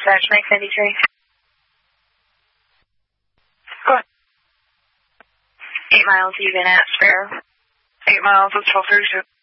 dispatch, Mike 93. Go ahead. 8 miles, you've been at Sparrow. 8 miles, it's 1232.